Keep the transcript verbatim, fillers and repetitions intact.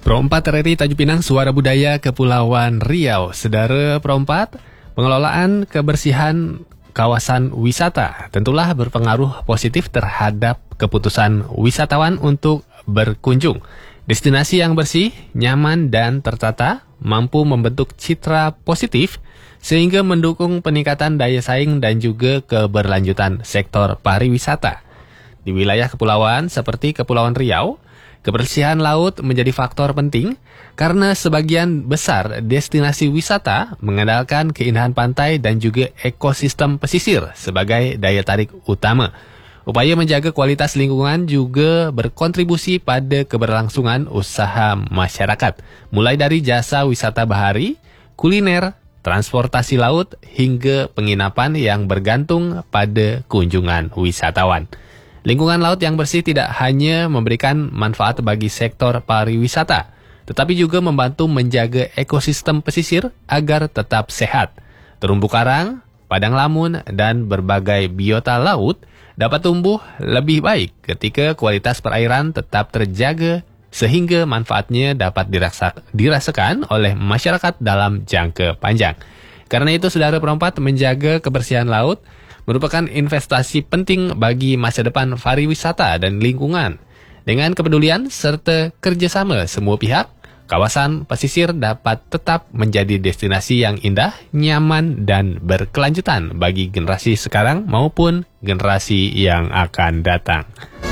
Pro empat R R I Tanjung Pinang, Suara Budaya Kepulauan Riau. Saudara Pro empat, pengelolaan kebersihan kawasan wisata tentulah berpengaruh positif terhadap keputusan wisatawan untuk berkunjung. Destinasi yang bersih, nyaman, dan tertata mampu membentuk citra positif sehingga mendukung peningkatan daya saing dan juga keberlanjutan sektor pariwisata. Di wilayah kepulauan seperti Kepulauan Riau, kebersihan laut menjadi faktor penting karena sebagian besar destinasi wisata mengandalkan keindahan pantai dan juga ekosistem pesisir sebagai daya tarik utama. Upaya menjaga kualitas lingkungan juga berkontribusi pada keberlangsungan usaha masyarakat, mulai dari jasa wisata bahari, kuliner, transportasi laut, hingga penginapan yang bergantung pada kunjungan wisatawan. Lingkungan laut yang bersih tidak hanya memberikan manfaat bagi sektor pariwisata, tetapi juga membantu menjaga ekosistem pesisir agar tetap sehat. Terumbu karang, padang lamun, dan berbagai biota laut dapat tumbuh lebih baik ketika kualitas perairan tetap terjaga sehingga manfaatnya dapat dirasa, dirasakan oleh masyarakat dalam jangka panjang. Karena itu, saudara perempat, menjaga kebersihan laut merupakan investasi penting bagi masa depan pariwisata dan lingkungan. Dengan kepedulian serta kerjasama semua pihak, kawasan pesisir dapat tetap menjadi destinasi yang indah, nyaman, dan berkelanjutan bagi generasi sekarang maupun generasi yang akan datang.